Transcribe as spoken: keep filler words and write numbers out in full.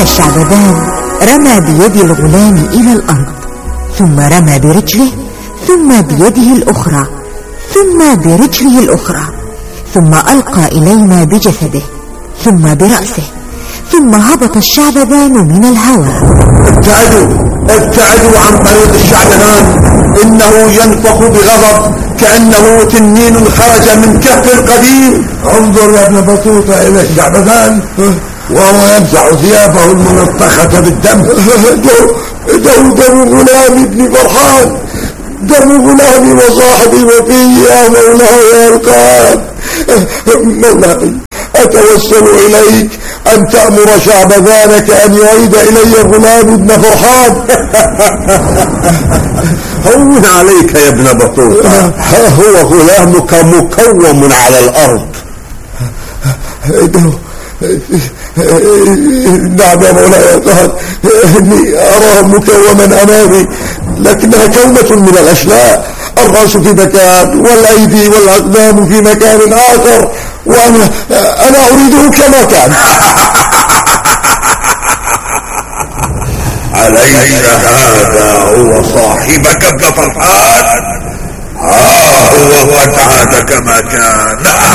الشعبذان رمى بيد الغلام إلى الأرض، ثم رمى برجله، ثم بيده الأخرى، ثم برجله الأخرى، ثم ألقى إلينا بجسده، ثم برأسه، ثم هبط الشعبذان من الهواء. ابتعدوا ابتعدوا عن طريق الشعبذان، إنه ينفخ بغضب كأنه تنين خرج من كهف قديم. انظر يا ابن بطوطة إلى الشعبذان وهو يمسح ثيابه الملطخة بالدم. دم دم غلامي ابن فرحان، دم غلامي وصاحبي وفي يا مولاي يا القاب. مولاي أتوسل إليك أن تأمر شعبذانك أن يعيد إلي غلامي ابن فرحان. هون عليك يا ابن بطوطة، ها هو غلامك مكوم على الأرض. نعم يا مولاي قال إني أراه مكوما أمامي، لكنها كومة من الأشلاء، الرأس في مكان والأيدي والأقدام في مكان آخر، وأنا أنا أريده كما كان. أليس هذا هو صاحبك ابن فرحان؟ ها هو قد عاد كما كان.